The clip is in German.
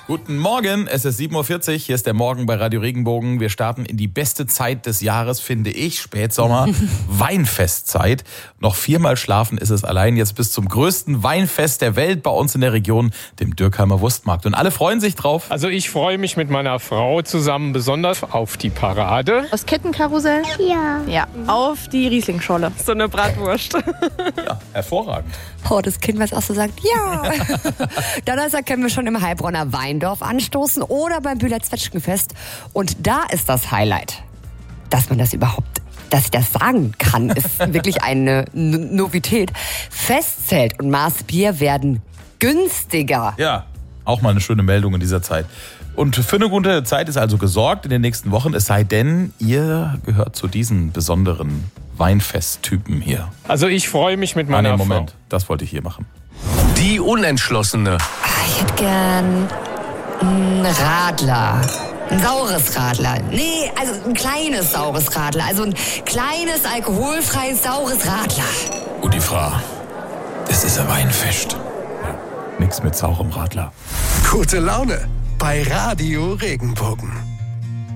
Guten Morgen, es ist 7.40 Uhr, hier ist der Morgen bei Radio Regenbogen. Wir starten in die beste Zeit des Jahres, finde ich, Spätsommer, Weinfestzeit. Noch 4-mal schlafen ist es allein jetzt bis zum größten Weinfest der Welt bei uns in der Region, dem Dürkheimer Wurstmarkt. Und alle freuen sich drauf. Also ich freue mich mit meiner Frau zusammen besonders auf die Parade. Das Kettenkarussell? Ja, auf die Rieslingscholle. So eine Bratwurst. Ja, hervorragend. Oh, das Kind, was auch so sagt, ja. Donnerstag können wir schon im Heilbronner Weindorf anstoßen oder beim Bühler Zwetschgenfest. Und da ist das Highlight, dass ich das sagen kann, ist wirklich eine Novität. Festzelt und Maßbier werden günstiger. Ja, auch mal eine schöne Meldung in dieser Zeit. Und für eine gute Zeit ist also gesorgt in den nächsten Wochen, es sei denn, ihr gehört zu diesen besonderen Weinfesttypen hier. Also ich freue mich mit meiner Frau. Das wollte ich hier machen. Die Unentschlossene. Ich hätte gern einen Radler. Ein saures Radler. Nee, also ein kleines saures Radler. Also ein kleines, alkoholfreies, saures Radler. Und die Frau, das ist ein Weinfest. Nix mit saurem Radler. Gute Laune bei Radio Regenbogen.